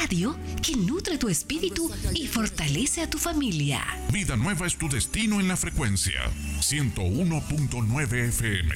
radio que nutre tu espíritu y fortalece a tu familia. Vida Nueva es tu destino en la frecuencia 101.9 FM.